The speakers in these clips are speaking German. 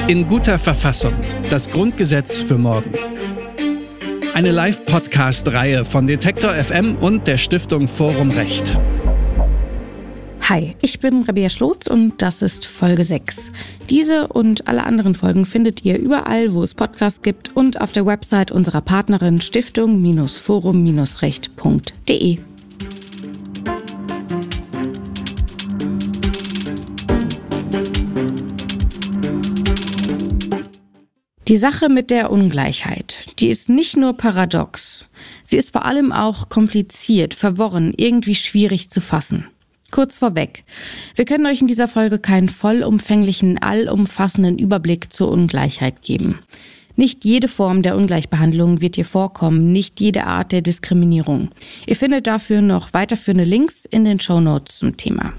In guter Verfassung. Das Grundgesetz für morgen. Eine Live-Podcast-Reihe von Detektor FM und der Stiftung Forum Recht. Hi, ich bin Rabea Schlotz und das ist Folge 6. Diese und alle anderen Folgen findet ihr überall, wo es Podcasts gibt und auf der Website unserer Partnerin stiftung-forum-recht.de. Die Sache mit der Ungleichheit, die ist nicht nur paradox, sie ist vor allem auch kompliziert, verworren, irgendwie schwierig zu fassen. Kurz vorweg, wir können euch in dieser Folge keinen vollumfänglichen, allumfassenden Überblick zur Ungleichheit geben. Nicht jede Form der Ungleichbehandlung wird hier vorkommen, nicht jede Art der Diskriminierung. Ihr findet dafür noch weiterführende Links in den Shownotes zum Thema.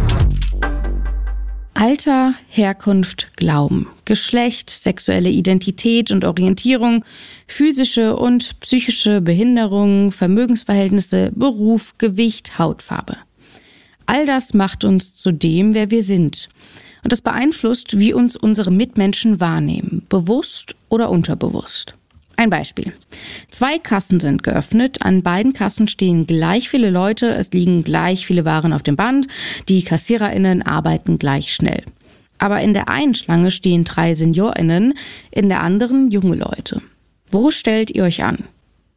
Alter, Herkunft, Glauben, Geschlecht, sexuelle Identität und Orientierung, physische und psychische Behinderungen, Vermögensverhältnisse, Beruf, Gewicht, Hautfarbe. All das macht uns zu dem, wer wir sind. Und das beeinflusst, wie uns unsere Mitmenschen wahrnehmen, bewusst oder unterbewusst. Ein Beispiel. 2 Kassen sind geöffnet, an beiden Kassen stehen gleich viele Leute, es liegen gleich viele Waren auf dem Band, die KassiererInnen arbeiten gleich schnell. Aber in der einen Schlange stehen 3 SeniorInnen, in der anderen junge Leute. Wo stellt ihr euch an?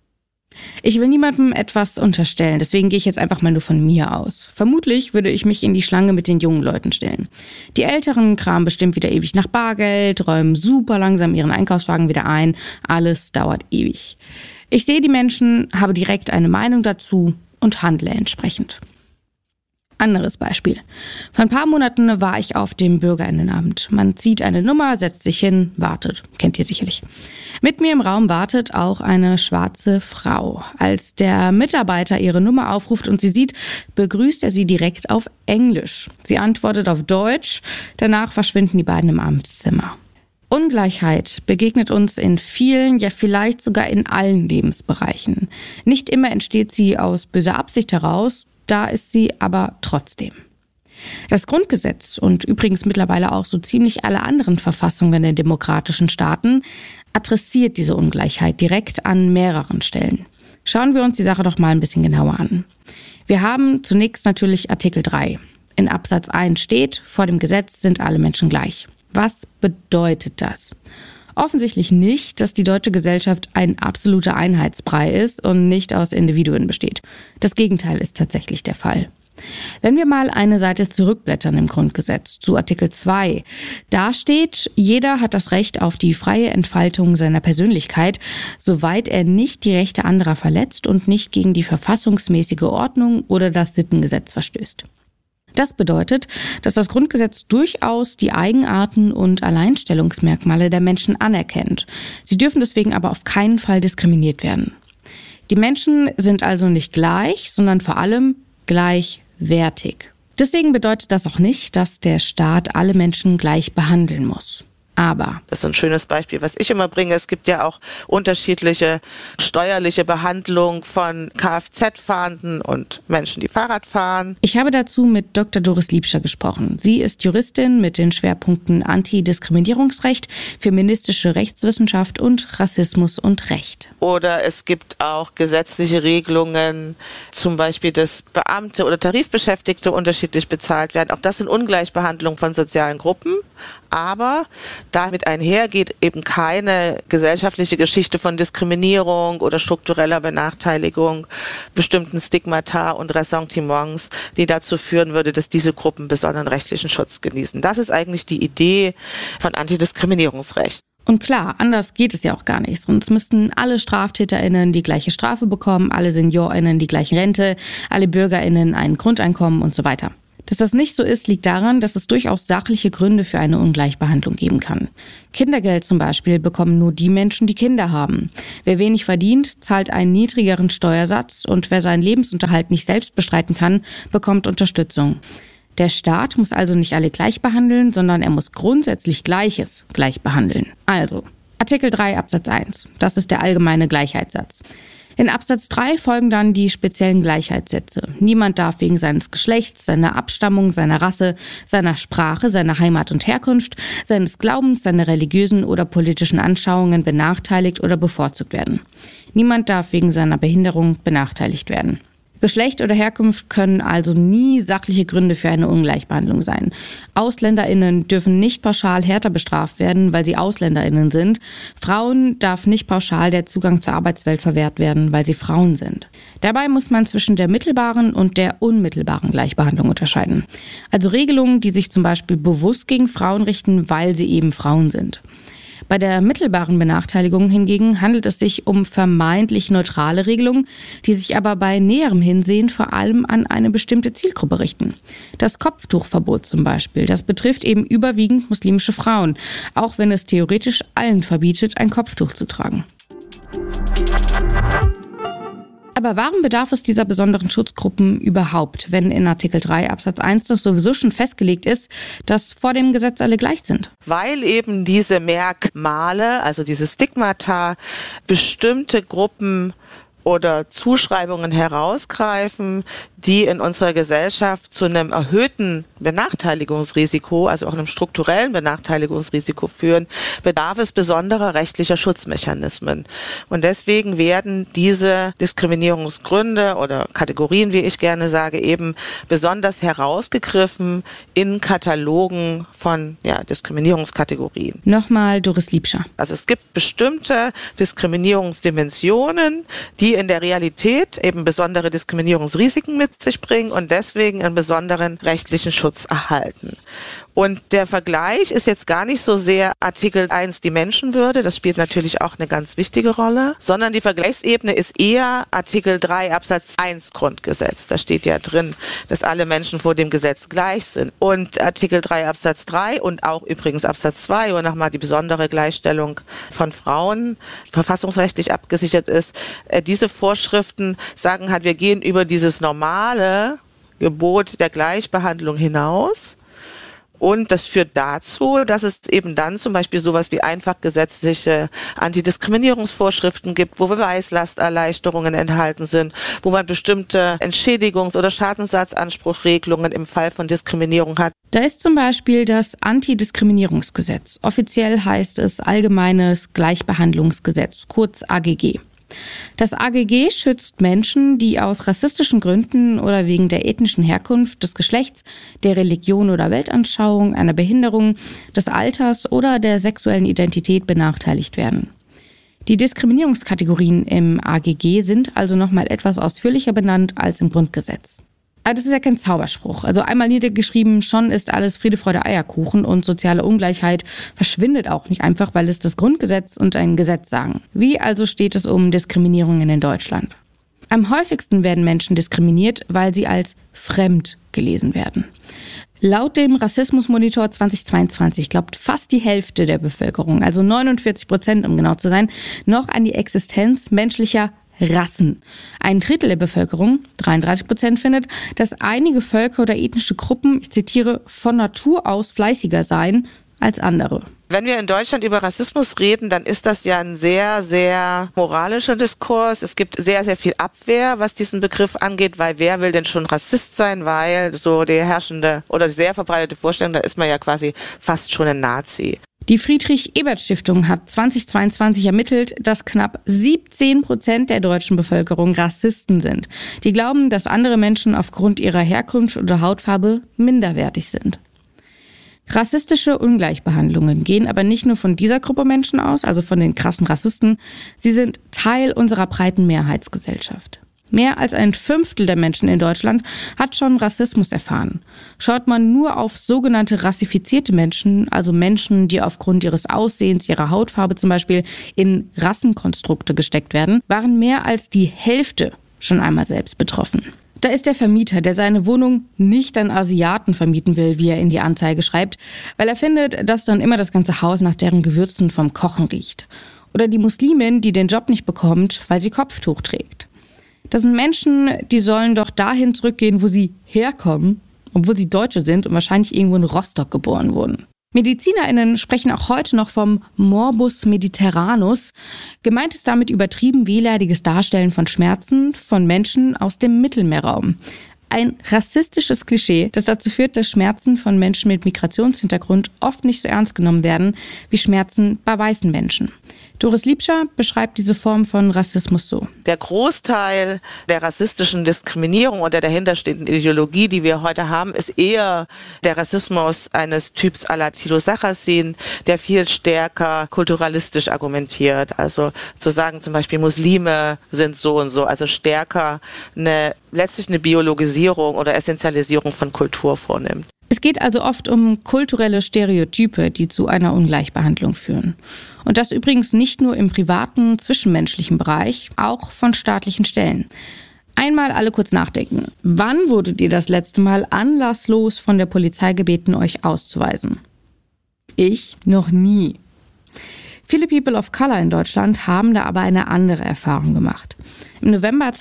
Ich will niemandem etwas unterstellen, deswegen gehe ich jetzt einfach mal nur von mir aus. Vermutlich würde ich mich in die Schlange mit den jungen Leuten stellen. Die Älteren kramen bestimmt wieder ewig nach Bargeld, räumen super langsam ihren Einkaufswagen wieder ein. Alles dauert ewig. Ich sehe die Menschen, habe direkt eine Meinung dazu und handle entsprechend. Anderes Beispiel. Vor ein paar Monaten war ich auf dem BürgerInnenamt. Man zieht eine Nummer, setzt sich hin, wartet. Kennt ihr sicherlich. Mit mir im Raum wartet auch eine schwarze Frau. Als der Mitarbeiter ihre Nummer aufruft und sie sieht, begrüßt er sie direkt auf Englisch. Sie antwortet auf Deutsch. Danach verschwinden die beiden im Amtszimmer. Ungleichheit begegnet uns in vielen, ja vielleicht sogar in allen Lebensbereichen. Nicht immer entsteht sie aus böser Absicht heraus, da ist sie aber trotzdem. Das Grundgesetz und übrigens mittlerweile auch so ziemlich alle anderen Verfassungen der demokratischen Staaten adressiert diese Ungleichheit direkt an mehreren Stellen. Schauen wir uns die Sache doch mal ein bisschen genauer an. Wir haben zunächst natürlich Artikel 3. In Absatz 1 steht, vor dem Gesetz sind alle Menschen gleich. Was bedeutet das? Offensichtlich nicht, dass die deutsche Gesellschaft ein absoluter Einheitsbrei ist und nicht aus Individuen besteht. Das Gegenteil ist tatsächlich der Fall. Wenn wir mal eine Seite zurückblättern im Grundgesetz zu Artikel 2, da steht, jeder hat das Recht auf die freie Entfaltung seiner Persönlichkeit, soweit er nicht die Rechte anderer verletzt und nicht gegen die verfassungsmäßige Ordnung oder das Sittengesetz verstößt. Das bedeutet, dass das Grundgesetz durchaus die Eigenarten und Alleinstellungsmerkmale der Menschen anerkennt. Sie dürfen deswegen aber auf keinen Fall diskriminiert werden. Die Menschen sind also nicht gleich, sondern vor allem gleichwertig. Deswegen bedeutet das auch nicht, dass der Staat alle Menschen gleich behandeln muss. Aber das ist ein schönes Beispiel, was ich immer bringe. Es gibt ja auch unterschiedliche steuerliche Behandlung von Kfz-Fahrenden und Menschen, die Fahrrad fahren. Ich habe dazu mit Dr. Doris Liebscher gesprochen. Sie ist Juristin mit den Schwerpunkten Antidiskriminierungsrecht, feministische Rechtswissenschaft und Rassismus und Recht. Oder es gibt auch gesetzliche Regelungen, zum Beispiel, dass Beamte oder Tarifbeschäftigte unterschiedlich bezahlt werden. Auch das sind Ungleichbehandlung von sozialen Gruppen. Aber damit einhergeht eben keine gesellschaftliche Geschichte von Diskriminierung oder struktureller Benachteiligung, bestimmten Stigmata und Ressentiments, die dazu führen würde, dass diese Gruppen besonderen rechtlichen Schutz genießen. Das ist eigentlich die Idee von Antidiskriminierungsrecht. Und klar, anders geht es ja auch gar nicht. Sonst müssten alle StraftäterInnen die gleiche Strafe bekommen, alle SeniorInnen die gleiche Rente, alle BürgerInnen ein Grundeinkommen und so weiter. Dass das nicht so ist, liegt daran, dass es durchaus sachliche Gründe für eine Ungleichbehandlung geben kann. Kindergeld zum Beispiel bekommen nur die Menschen, die Kinder haben. Wer wenig verdient, zahlt einen niedrigeren Steuersatz und wer seinen Lebensunterhalt nicht selbst bestreiten kann, bekommt Unterstützung. Der Staat muss also nicht alle gleich behandeln, sondern er muss grundsätzlich Gleiches gleich behandeln. Also, Artikel 3 Absatz 1, das ist der allgemeine Gleichheitssatz. In Absatz 3 folgen dann die speziellen Gleichheitssätze. Niemand darf wegen seines Geschlechts, seiner Abstammung, seiner Rasse, seiner Sprache, seiner Heimat und Herkunft, seines Glaubens, seiner religiösen oder politischen Anschauungen benachteiligt oder bevorzugt werden. Niemand darf wegen seiner Behinderung benachteiligt werden. Geschlecht oder Herkunft können also nie sachliche Gründe für eine Ungleichbehandlung sein. AusländerInnen dürfen nicht pauschal härter bestraft werden, weil sie AusländerInnen sind. Frauen darf nicht pauschal der Zugang zur Arbeitswelt verwehrt werden, weil sie Frauen sind. Dabei muss man zwischen der mittelbaren und der unmittelbaren Gleichbehandlung unterscheiden. Also Regelungen, die sich zum Beispiel bewusst gegen Frauen richten, weil sie eben Frauen sind. Bei der mittelbaren Benachteiligung hingegen handelt es sich um vermeintlich neutrale Regelungen, die sich aber bei näherem Hinsehen vor allem an eine bestimmte Zielgruppe richten. Das Kopftuchverbot zum Beispiel, das betrifft eben überwiegend muslimische Frauen, auch wenn es theoretisch allen verbietet, ein Kopftuch zu tragen. Aber warum bedarf es dieser besonderen Schutzgruppen überhaupt, wenn in Artikel 3 Absatz 1 das sowieso schon festgelegt ist, dass vor dem Gesetz alle gleich sind? Weil eben diese Merkmale, also diese Stigmata, bestimmte Gruppen oder Zuschreibungen herausgreifen, die in unserer Gesellschaft zu einem erhöhten Benachteiligungsrisiko, also auch einem strukturellen Benachteiligungsrisiko führen, bedarf es besonderer rechtlicher Schutzmechanismen. Und deswegen werden diese Diskriminierungsgründe oder Kategorien, wie ich gerne sage, eben besonders herausgegriffen in Katalogen von Diskriminierungskategorien. Nochmal Doris Liebscher. Also es gibt bestimmte Diskriminierungsdimensionen, die in der Realität eben besondere Diskriminierungsrisiken mit sich bringen und deswegen einen besonderen rechtlichen Schutz erhalten. Und der Vergleich ist jetzt gar nicht so sehr Artikel 1 die Menschenwürde, das spielt natürlich auch eine ganz wichtige Rolle, sondern die Vergleichsebene ist eher Artikel 3 Absatz 1 Grundgesetz. Da steht ja drin, dass alle Menschen vor dem Gesetz gleich sind. Und Artikel 3 Absatz 3 und auch übrigens Absatz 2, wo nochmal die besondere Gleichstellung von Frauen verfassungsrechtlich abgesichert ist, diese Vorschriften sagen halt, wir gehen über dieses normale Gebot der Gleichbehandlung hinaus. Und das führt dazu, dass es eben dann zum Beispiel sowas wie einfach gesetzliche Antidiskriminierungsvorschriften gibt, wo Beweislasterleichterungen enthalten sind, wo man bestimmte Entschädigungs- oder Schadensersatzanspruchregelungen im Fall von Diskriminierung hat. Da ist zum Beispiel das Antidiskriminierungsgesetz. Offiziell heißt es Allgemeines Gleichbehandlungsgesetz, kurz AGG. Das AGG schützt Menschen, die aus rassistischen Gründen oder wegen der ethnischen Herkunft, des Geschlechts, der Religion oder Weltanschauung, einer Behinderung, des Alters oder der sexuellen Identität benachteiligt werden. Die Diskriminierungskategorien im AGG sind also nochmal etwas ausführlicher benannt als im Grundgesetz. Aber das ist ja kein Zauberspruch. Also einmal niedergeschrieben, schon ist alles Friede, Freude, Eierkuchen und soziale Ungleichheit verschwindet auch nicht einfach, weil es das Grundgesetz und ein Gesetz sagen. Wie also steht es um Diskriminierungen in Deutschland? Am häufigsten werden Menschen diskriminiert, weil sie als fremd gelesen werden. Laut dem Rassismusmonitor 2022 glaubt fast die Hälfte der Bevölkerung, also 49%, um genau zu sein, noch an die Existenz menschlicher Rassen. Ein Drittel der Bevölkerung, 33%, findet, dass einige Völker oder ethnische Gruppen, ich zitiere, von Natur aus fleißiger seien als andere. Wenn wir in Deutschland über Rassismus reden, dann ist das ja ein sehr, sehr moralischer Diskurs. Es gibt sehr, sehr viel Abwehr, was diesen Begriff angeht, weil wer will denn schon Rassist sein, weil so die herrschende oder die sehr verbreitete Vorstellung, da ist man ja quasi fast schon ein Nazi. Die Friedrich-Ebert-Stiftung hat 2022 ermittelt, dass knapp 17% der deutschen Bevölkerung Rassisten sind. Die glauben, dass andere Menschen aufgrund ihrer Herkunft oder Hautfarbe minderwertig sind. Rassistische Ungleichbehandlungen gehen aber nicht nur von dieser Gruppe Menschen aus, also von den krassen Rassisten. Sie sind Teil unserer breiten Mehrheitsgesellschaft. Mehr als ein Fünftel der Menschen in Deutschland hat schon Rassismus erfahren. Schaut man nur auf sogenannte rassifizierte Menschen, also Menschen, die aufgrund ihres Aussehens, ihrer Hautfarbe zum Beispiel in Rassenkonstrukte gesteckt werden, waren mehr als die Hälfte schon einmal selbst betroffen. Da ist der Vermieter, der seine Wohnung nicht an Asiaten vermieten will, wie er in die Anzeige schreibt, weil er findet, dass dann immer das ganze Haus nach deren Gewürzen vom Kochen riecht. Oder die Muslimin, die den Job nicht bekommt, weil sie Kopftuch trägt. Das sind Menschen, die sollen doch dahin zurückgehen, wo sie herkommen, obwohl sie Deutsche sind und wahrscheinlich irgendwo in Rostock geboren wurden. MedizinerInnen sprechen auch heute noch vom Morbus Mediterranus. Gemeint ist damit übertrieben wehleidiges Darstellen von Schmerzen von Menschen aus dem Mittelmeerraum. Ein rassistisches Klischee, das dazu führt, dass Schmerzen von Menschen mit Migrationshintergrund oft nicht so ernst genommen werden wie Schmerzen bei weißen Menschen. Doris Liebscher beschreibt diese Form von Rassismus so. Der Großteil der rassistischen Diskriminierung oder der dahinterstehenden Ideologie, die wir heute haben, ist eher der Rassismus eines Typs à la Thilo Sarrazin, der viel stärker kulturalistisch argumentiert. Also zu sagen zum Beispiel, Muslime sind so und so, also stärker letztlich eine Biologisierung oder Essentialisierung von Kultur vornimmt. Es geht also oft um kulturelle Stereotype, die zu einer Ungleichbehandlung führen. Und das übrigens nicht nur im privaten, zwischenmenschlichen Bereich, auch von staatlichen Stellen. Einmal alle kurz nachdenken. Wann wurdet ihr das letzte Mal anlasslos von der Polizei gebeten, euch auszuweisen? Ich noch nie. Viele People of Color in Deutschland haben da aber eine andere Erfahrung gemacht. Im November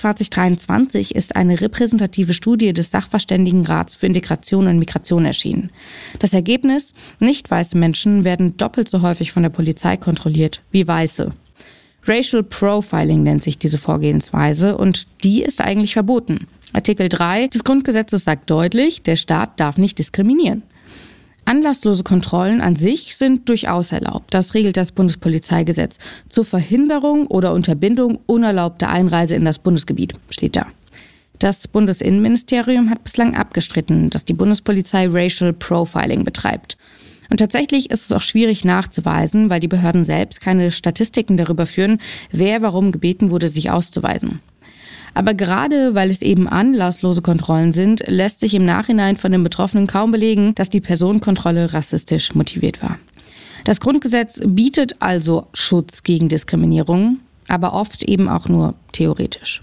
2023 ist eine repräsentative Studie des Sachverständigenrats für Integration und Migration erschienen. Das Ergebnis: nicht weiße Menschen werden doppelt so häufig von der Polizei kontrolliert wie weiße. Racial Profiling nennt sich diese Vorgehensweise und die ist eigentlich verboten. Artikel 3 des Grundgesetzes sagt deutlich, der Staat darf nicht diskriminieren. Anlasslose Kontrollen an sich sind durchaus erlaubt. Das regelt das Bundespolizeigesetz zur Verhinderung oder Unterbindung unerlaubter Einreise in das Bundesgebiet, steht da. Das Bundesinnenministerium hat bislang abgestritten, dass die Bundespolizei Racial Profiling betreibt. Und tatsächlich ist es auch schwierig nachzuweisen, weil die Behörden selbst keine Statistiken darüber führen, wer warum gebeten wurde, sich auszuweisen. Aber gerade weil es eben anlasslose Kontrollen sind, lässt sich im Nachhinein von den Betroffenen kaum belegen, dass die Personenkontrolle rassistisch motiviert war. Das Grundgesetz bietet also Schutz gegen Diskriminierung, aber oft eben auch nur theoretisch.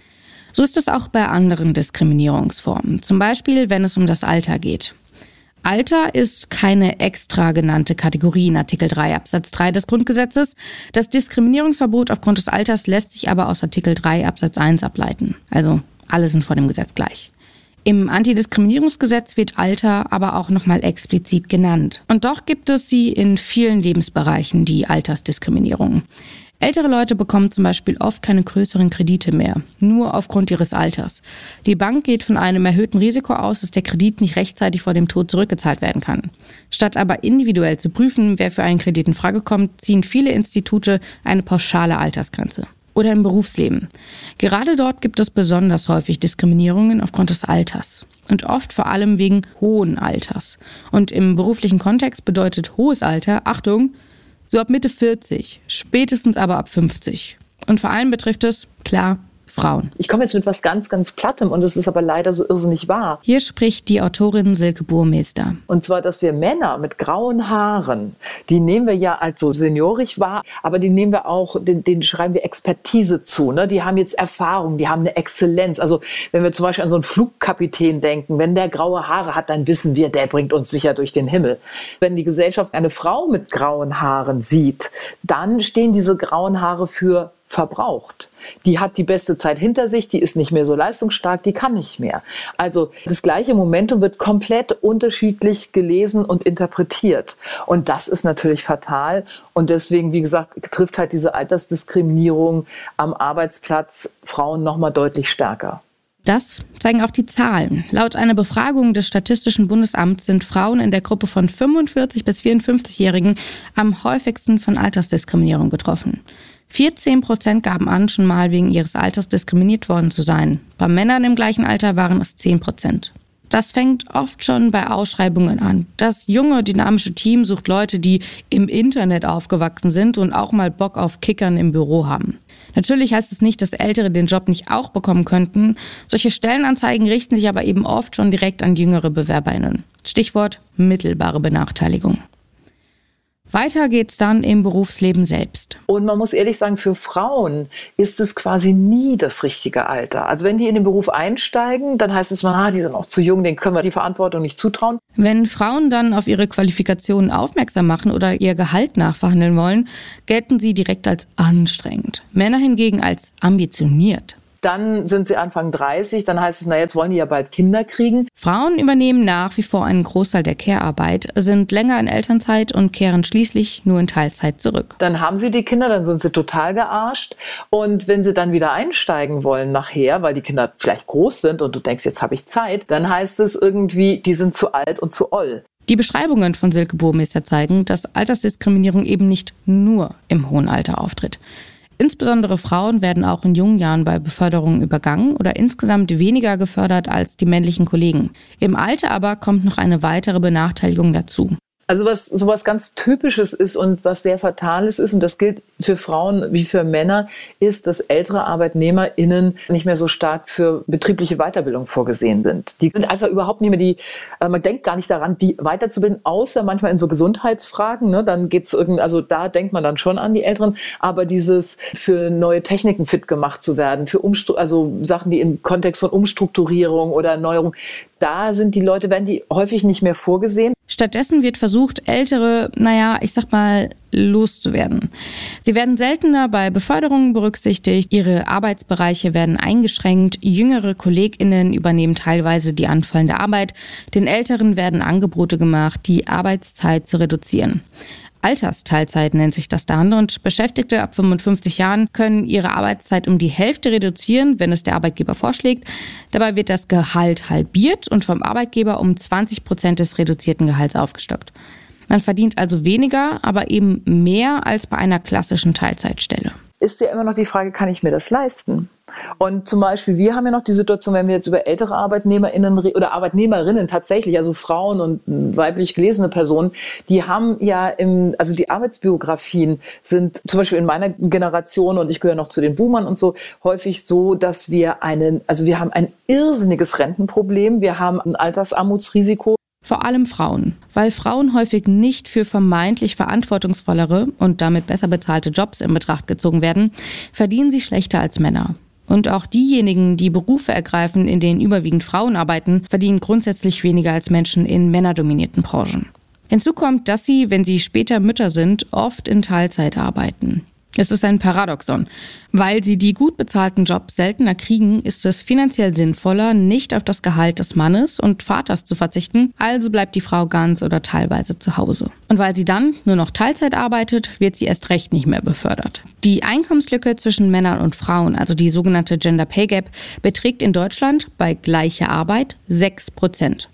So ist es auch bei anderen Diskriminierungsformen, zum Beispiel wenn es um das Alter geht. Alter ist keine extra genannte Kategorie in Artikel 3 Absatz 3 des Grundgesetzes. Das Diskriminierungsverbot aufgrund des Alters lässt sich aber aus Artikel 3 Absatz 1 ableiten. Also alle sind vor dem Gesetz gleich. Im Antidiskriminierungsgesetz wird Alter aber auch nochmal explizit genannt. Und doch gibt es sie in vielen Lebensbereichen, die Altersdiskriminierung. Ältere Leute bekommen zum Beispiel oft keine größeren Kredite mehr, nur aufgrund ihres Alters. Die Bank geht von einem erhöhten Risiko aus, dass der Kredit nicht rechtzeitig vor dem Tod zurückgezahlt werden kann. Statt aber individuell zu prüfen, wer für einen Kredit in Frage kommt, ziehen viele Institute eine pauschale Altersgrenze. Oder im Berufsleben. Gerade dort gibt es besonders häufig Diskriminierungen aufgrund des Alters. Und oft vor allem wegen hohen Alters. Und im beruflichen Kontext bedeutet hohes Alter, Achtung, so ab Mitte 40, spätestens aber ab 50. Und vor allem betrifft es, klar, Frauen. Ich komme jetzt mit was ganz, ganz Plattem und es ist aber leider so irrsinnig wahr. Hier spricht die Autorin Silke Burmester. Und zwar, dass wir Männer mit grauen Haaren, die nehmen wir ja als so seniorisch wahr, aber die nehmen wir auch, denen schreiben wir Expertise zu. Ne? Die haben jetzt Erfahrung, die haben eine Exzellenz. Also wenn wir zum Beispiel an so einen Flugkapitän denken, wenn der graue Haare hat, dann wissen wir, der bringt uns sicher durch den Himmel. Wenn die Gesellschaft eine Frau mit grauen Haaren sieht, dann stehen diese grauen Haare für verbraucht. Die hat die beste Zeit hinter sich, die ist nicht mehr so leistungsstark, die kann nicht mehr. Also das gleiche Momentum wird komplett unterschiedlich gelesen und interpretiert. Und das ist natürlich fatal. Und deswegen, wie gesagt, trifft halt diese Altersdiskriminierung am Arbeitsplatz Frauen nochmal deutlich stärker. Das zeigen auch die Zahlen. Laut einer Befragung des Statistischen Bundesamts sind Frauen in der Gruppe von 45- bis 54-Jährigen am häufigsten von Altersdiskriminierung betroffen. 14% gaben an, schon mal wegen ihres Alters diskriminiert worden zu sein. Bei Männern im gleichen Alter waren es 10%. Das fängt oft schon bei Ausschreibungen an. Das junge, dynamische Team sucht Leute, die im Internet aufgewachsen sind und auch mal Bock auf Kickern im Büro haben. Natürlich heißt es nicht, dass Ältere den Job nicht auch bekommen könnten. Solche Stellenanzeigen richten sich aber eben oft schon direkt an jüngere BewerberInnen. Stichwort mittelbare Benachteiligung. Weiter geht's dann im Berufsleben selbst. Und man muss ehrlich sagen, für Frauen ist es quasi nie das richtige Alter. Also wenn die in den Beruf einsteigen, dann heißt es mal, die sind noch zu jung, denen können wir die Verantwortung nicht zutrauen. Wenn Frauen dann auf ihre Qualifikationen aufmerksam machen oder ihr Gehalt nachverhandeln wollen, gelten sie direkt als anstrengend. Männer hingegen als ambitioniert. Dann sind sie Anfang 30, dann heißt es, jetzt wollen die ja bald Kinder kriegen. Frauen übernehmen nach wie vor einen Großteil der Care-Arbeit, sind länger in Elternzeit und kehren schließlich nur in Teilzeit zurück. Dann haben sie die Kinder, dann sind sie total gearscht. Und wenn sie dann wieder einsteigen wollen nachher, weil die Kinder vielleicht groß sind und du denkst, jetzt habe ich Zeit, dann heißt es irgendwie, die sind zu alt und zu oll. Die Beschreibungen von Silke Burmester zeigen, dass Altersdiskriminierung eben nicht nur im hohen Alter auftritt. Insbesondere Frauen werden auch in jungen Jahren bei Beförderungen übergangen oder insgesamt weniger gefördert als die männlichen Kollegen. Im Alter aber kommt noch eine weitere Benachteiligung dazu. Also was sowas ganz Typisches ist und was sehr Fatales ist, und das gilt für Frauen wie für Männer, ist, dass ältere ArbeitnehmerInnen nicht mehr so stark für betriebliche Weiterbildung vorgesehen sind. Die sind einfach überhaupt nicht mehr man denkt gar nicht daran, die weiterzubilden, außer manchmal in so Gesundheitsfragen, ne? Dann geht's also da denkt man dann schon an die Älteren, aber dieses für neue Techniken fit gemacht zu werden, für also Sachen, die im Kontext von Umstrukturierung oder Erneuerung, da werden die häufig nicht mehr vorgesehen. Stattdessen wird versucht, Ältere, loszuwerden. Sie werden seltener bei Beförderungen berücksichtigt, ihre Arbeitsbereiche werden eingeschränkt, jüngere KollegInnen übernehmen teilweise die anfallende Arbeit, den Älteren werden Angebote gemacht, die Arbeitszeit zu reduzieren. Altersteilzeit nennt sich das dann, und Beschäftigte ab 55 Jahren können ihre Arbeitszeit um die Hälfte reduzieren, wenn es der Arbeitgeber vorschlägt. Dabei wird das Gehalt halbiert und vom Arbeitgeber um 20% des reduzierten Gehalts aufgestockt. Man verdient also weniger, aber eben mehr als bei einer klassischen Teilzeitstelle. Ist ja immer noch die Frage, kann ich mir das leisten? Und zum Beispiel, wir haben ja noch die Situation, wenn wir jetzt über ältere ArbeitnehmerInnen oder Arbeitnehmerinnen tatsächlich, also Frauen und weiblich gelesene Personen, die haben ja die Arbeitsbiografien sind zum Beispiel in meiner Generation, und ich gehöre noch zu den Boomern und so, häufig so, dass wir haben ein irrsinniges Rentenproblem, wir haben ein Altersarmutsrisiko. Vor allem Frauen, weil Frauen häufig nicht für vermeintlich verantwortungsvollere und damit besser bezahlte Jobs in Betracht gezogen werden, verdienen sie schlechter als Männer. Und auch diejenigen, die Berufe ergreifen, in denen überwiegend Frauen arbeiten, verdienen grundsätzlich weniger als Menschen in männerdominierten Branchen. Hinzu kommt, dass sie, wenn sie später Mütter sind, oft in Teilzeit arbeiten. Es ist ein Paradoxon. Weil sie die gut bezahlten Jobs seltener kriegen, ist es finanziell sinnvoller, nicht auf das Gehalt des Mannes und Vaters zu verzichten, also bleibt die Frau ganz oder teilweise zu Hause. Und weil sie dann nur noch Teilzeit arbeitet, wird sie erst recht nicht mehr befördert. Die Einkommenslücke zwischen Männern und Frauen, also die sogenannte Gender Pay Gap, beträgt in Deutschland bei gleicher Arbeit 6%.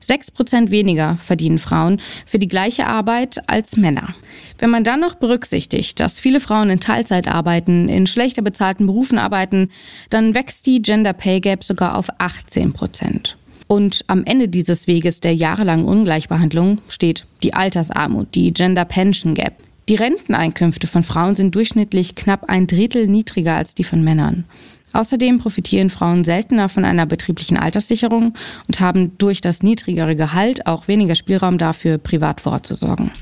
6% weniger verdienen Frauen für die gleiche Arbeit als Männer. Wenn man dann noch berücksichtigt, dass viele Frauen in Teilzeit arbeiten, in schlechter bezahlten Berufen arbeiten, dann wächst die Gender Pay Gap sogar auf 18%. Und am Ende dieses Weges der jahrelangen Ungleichbehandlung steht die Altersarmut, die Gender Pension Gap. Die Renteneinkünfte von Frauen sind durchschnittlich knapp 1/3 niedriger als die von Männern. Außerdem profitieren Frauen seltener von einer betrieblichen Alterssicherung und haben durch das niedrigere Gehalt auch weniger Spielraum dafür, privat vorzusorgen.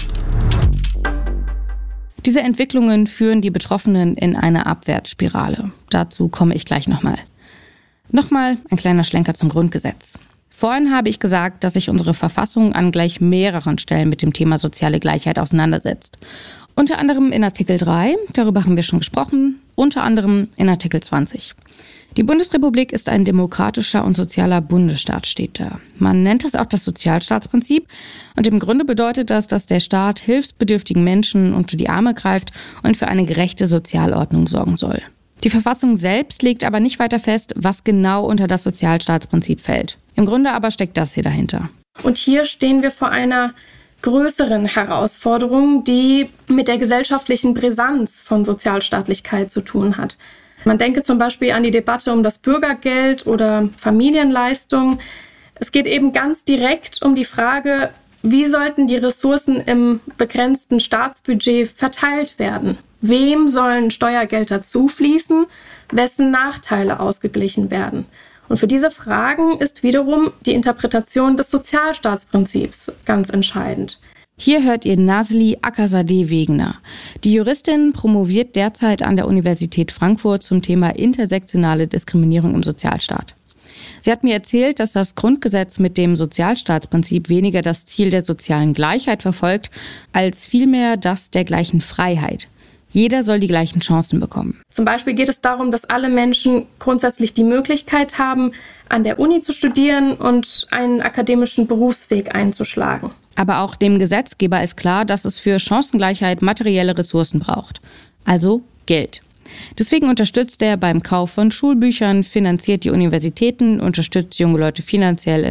Diese Entwicklungen führen die Betroffenen in eine Abwärtsspirale. Dazu komme ich gleich nochmal. Nochmal ein kleiner Schlenker zum Grundgesetz. Vorhin habe ich gesagt, dass sich unsere Verfassung an gleich mehreren Stellen mit dem Thema soziale Gleichheit auseinandersetzt. Unter anderem in Artikel 3, darüber haben wir schon gesprochen, unter anderem in Artikel 20. Die Bundesrepublik ist ein demokratischer und sozialer Bundesstaat, steht da. Man nennt das auch das Sozialstaatsprinzip, und im Grunde bedeutet das, dass der Staat hilfsbedürftigen Menschen unter die Arme greift und für eine gerechte Sozialordnung sorgen soll. Die Verfassung selbst legt aber nicht weiter fest, was genau unter das Sozialstaatsprinzip fällt. Im Grunde aber steckt das hier dahinter. Und hier stehen wir vor einer größeren Herausforderung, die mit der gesellschaftlichen Brisanz von Sozialstaatlichkeit zu tun hat. Man denke zum Beispiel an die Debatte um das Bürgergeld oder Familienleistung. Es geht eben ganz direkt um die Frage, wie sollten die Ressourcen im begrenzten Staatsbudget verteilt werden? Wem sollen Steuergelder zufließen? Wessen Nachteile ausgeglichen werden? Und für diese Fragen ist wiederum die Interpretation des Sozialstaatsprinzips ganz entscheidend. Hier hört ihr Nazli Akazadeh-Wegener. Die Juristin promoviert derzeit an der Universität Frankfurt zum Thema intersektionale Diskriminierung im Sozialstaat. Sie hat mir erzählt, dass das Grundgesetz mit dem Sozialstaatsprinzip weniger das Ziel der sozialen Gleichheit verfolgt, als vielmehr das der gleichen Freiheit. Jeder soll die gleichen Chancen bekommen. Zum Beispiel geht es darum, dass alle Menschen grundsätzlich die Möglichkeit haben, an der Uni zu studieren und einen akademischen Berufsweg einzuschlagen. Aber auch dem Gesetzgeber ist klar, dass es für Chancengleichheit materielle Ressourcen braucht. Also Geld. Deswegen unterstützt er beim Kauf von Schulbüchern, finanziert die Universitäten, unterstützt junge Leute finanziell